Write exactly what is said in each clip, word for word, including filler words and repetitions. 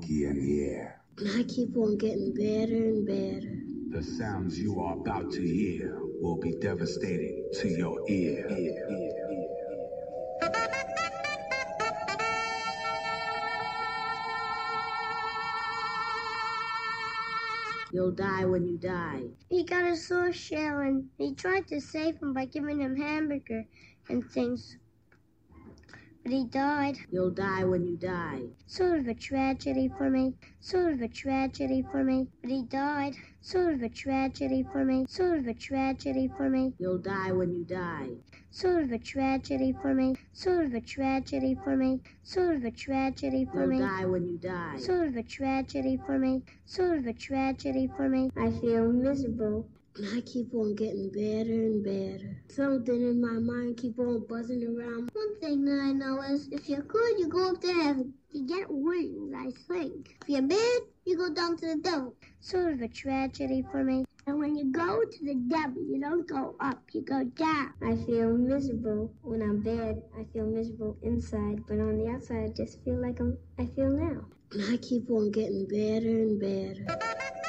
funky in the air. I keep on getting better and better. The sounds you are about to hear will be devastating to your ear. ear, ear, ear. You'll die when you die. He got a sore shell and he tried to save him by giving him hamburger and things. But he died. You'll die when you die. Sort of a tragedy for me. Sort of a tragedy for me. But he died. Sort of a tragedy for me. Sort of a tragedy for me. You'll die when you die. Sort of a tragedy for me. Sort of a tragedy for me. Sort of a tragedy for me. You'll die when you die. Sort of a tragedy for me. Sort of a tragedy for me. I feel miserable. I keep on getting better and better. Something in my mind keep on buzzing around. One thing that I know is, if you're good, you go up to heaven. You get wings, I think. If you're bad, you go down to the devil. Sort of a tragedy for me. And when you go to the devil, you don't go up, you go down. I feel miserable when I'm bad. I feel miserable inside, but on the outside, I just feel like I'm, I feel now. I keep on getting better and better.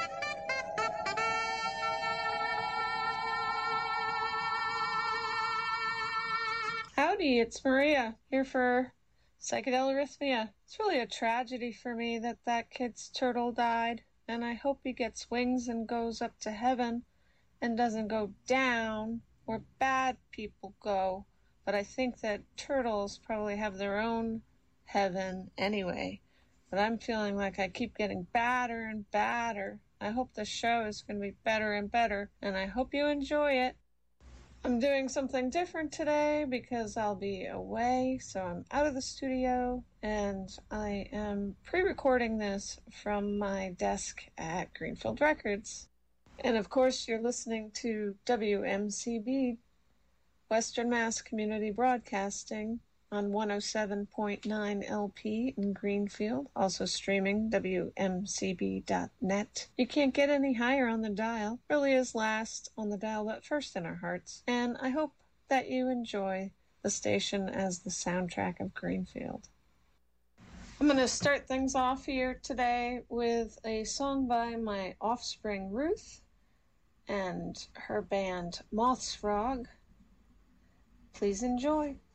Howdy, it's Maria, here for Psychedelic Arrhythmia. It's really a tragedy for me that that kid's turtle died, and I hope he gets wings and goes up to heaven and doesn't go down where bad people go. But I think that turtles probably have their own heaven anyway. But I'm feeling like I keep getting badder and badder. I hope the show is going to be better and better, and I hope you enjoy it. I'm doing something different today because I'll be away, so I'm out of the studio, and I am pre-recording this from my desk at Greenfield Records. And of course, you're listening to W M C B, Western Mass Community Broadcasting, on one oh seven point nine L P in Greenfield, also streaming W M C B dot net. You can't get any higher on the dial. Really is last on the dial, but first in our hearts. And I hope that you enjoy the station as the soundtrack of Greenfield. I'm going to start things off here today with a song by my offspring Ruth and her band Moth's Frog. Please enjoy.